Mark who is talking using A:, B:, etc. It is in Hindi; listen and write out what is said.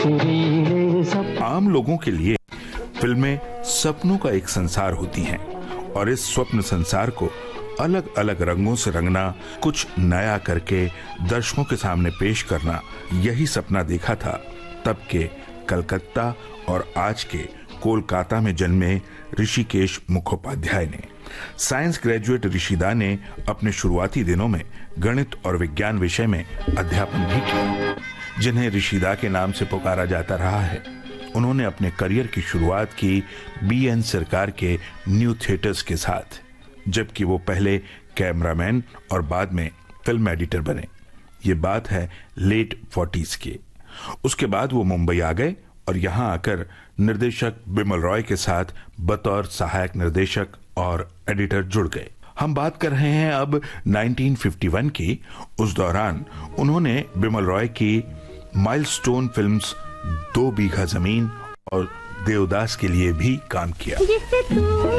A: आम लोगों के लिए फिल्में सपनों का एक संसार होती हैं और इस स्वप्न संसार को अलग अलग रंगों से रंगना, कुछ नया करके दर्शकों के सामने पेश करना, यही सपना देखा था तब के कलकत्ता और आज के कोलकाता में जन्मे ऋषिकेश मुखोपाध्याय ने। साइंस ग्रेजुएट ऋषिदा ने अपने शुरुआती दिनों में गणित और विज्ञान विषय में अध्यापन भी किया, जिन्हें ऋषिदा के नाम से पुकारा जाता रहा है। उन्होंने अपने करियर की शुरुआत की BN सरकार के न्यू थिएटर्स के साथ, जबकि वो पहले कैमरामैन और बाद में फिल्म एडिटर बने। ये बात है लेट 40s की। उसके बाद वो मुंबई आ गए और यहां आकर निर्देशक बिमल रॉय के साथ बतौर सहायक निर्देशक और एडिटर जुड़ गए। हम बात कर रहे हैं अब 1951 की। उस दौरान उन्होंने बिमल रॉय की माइलस्टोन फिल्म्स 2 बीघा जमीन और देवदास के लिए भी काम किया।